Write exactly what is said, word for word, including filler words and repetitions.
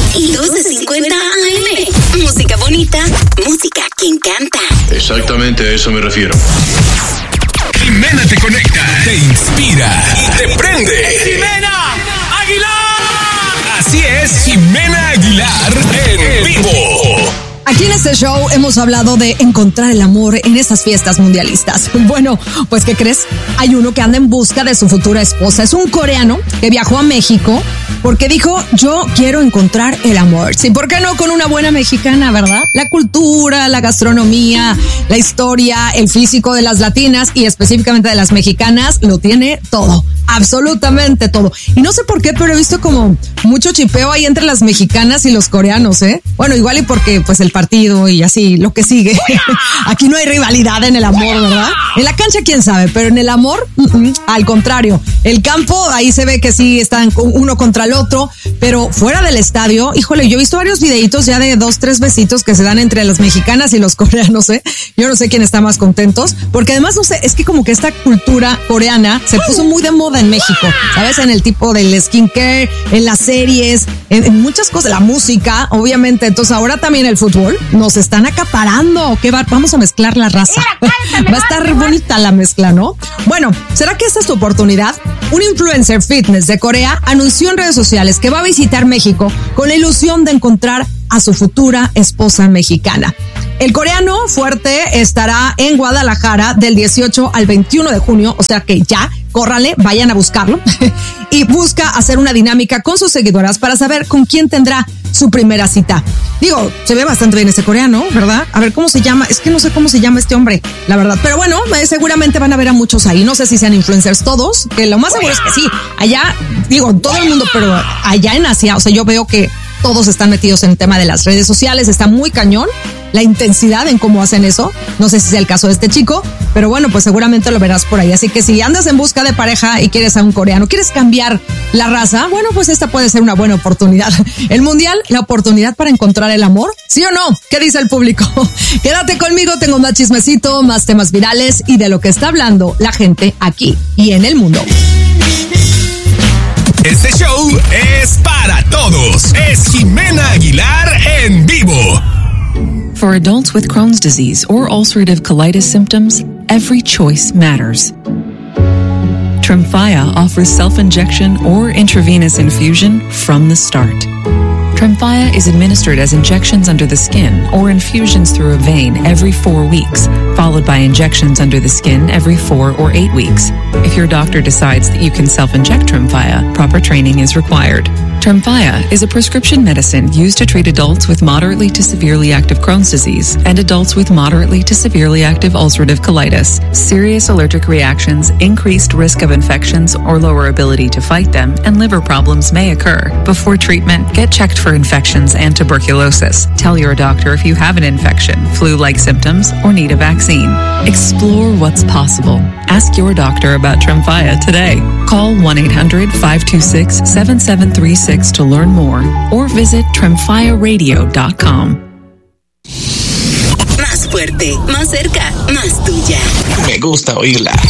y doce cincuenta A M. Música bonita, música que encanta. Exactamente a eso me refiero. Jimena te conecta, te inspira y te prende. ¡Jimena Aguilar! Así es, Jimena Aguilar en vivo. Aquí en este show hemos hablado de encontrar el amor en estas fiestas mundialistas. Bueno, pues ¿qué crees? Hay uno que anda en busca de su futura esposa. Es un coreano que viajó a México porque dijo, yo quiero encontrar el amor. Sí, ¿por qué no con una buena mexicana, verdad? La cultura, la gastronomía, la historia, el físico de las latinas y específicamente de las mexicanas lo tiene todo. Absolutamente todo. Y no sé por qué, pero he visto como mucho chipeo ahí entre las mexicanas y los coreanos, ¿eh? Bueno, igual y porque pues el partido y así, lo que sigue. Aquí no hay rivalidad en el amor, ¿verdad? En la cancha, quién sabe, pero en el amor, uh-uh, al contrario. El campo, ahí se ve que sí están uno contra el otro, pero fuera del estadio, híjole, yo he visto varios videitos ya de dos, tres besitos que se dan entre las mexicanas y los coreanos, ¿eh? Yo no sé quién está más contentos, porque además, no sé, es que como que esta cultura coreana se puso muy de moda en México, ¿sabes? En el tipo del skincare, en las series, en, en muchas cosas, la música, obviamente. Entonces ahora también el fútbol nos están acaparando. ¿Qué va? Vamos a mezclar la raza. Va a estar bonita la mezcla, ¿no? Bueno, ¿será que esta es tu oportunidad? Un influencer fitness de Corea anunció en redes sociales que va a visitar México con la ilusión de encontrar a su futura esposa mexicana. El coreano fuerte estará en Guadalajara del dieciocho al veintiuno de junio, o sea que ya, córrale, vayan a buscarlo, y busca hacer una dinámica con sus seguidoras para saber con quién tendrá su primera cita. Digo, se ve bastante bien ese coreano, ¿verdad? A ver, ¿cómo se llama? Es que no sé cómo se llama este hombre, la verdad. Pero bueno, eh, seguramente van a ver a muchos ahí. No sé si sean influencers todos, que lo más seguro es que sí. Allá, digo, todo el mundo, pero allá en Asia, o sea, yo veo que todos están metidos en el tema de las redes sociales. Está muy cañón la intensidad en cómo hacen eso. No sé si sea el caso de este chico, pero bueno, pues seguramente lo verás por ahí. Así que si andas en busca de pareja y quieres a un coreano, quieres cambiar la raza, bueno, pues esta puede ser una buena oportunidad. El mundial, la oportunidad para encontrar el amor, ¿sí o no? ¿Qué dice el público? Quédate conmigo, tengo más chismecito, más temas virales y de lo que está hablando la gente aquí y en el mundo. Este show es para todos. Es Jimena Aguilar en vivo. For adults with Crohn's disease or ulcerative colitis symptoms, every choice matters. Tremfya offers self-injection or intravenous infusion from the start. Tremfya is administered as injections under the skin or infusions through a vein every four weeks, followed by injections under the skin every four or eight weeks. If your doctor decides that you can self-inject Tremfya, proper training is required. Tremfya is a prescription medicine used to treat adults with moderately to severely active Crohn's disease and adults with moderately to severely active ulcerative colitis. Serious allergic reactions, increased risk of infections or lower ability to fight them, and liver problems may occur. Before treatment, get checked for infections and tuberculosis. Tell your doctor if you have an infection, flu-like symptoms, or need a vaccine. Explore what's possible. Ask your doctor about Tremfya today. Call one eight hundred five two six seven seven three six to learn more or visit tremfya radio dot com. Más fuerte, más cerca, más tuya. Me gusta oírla.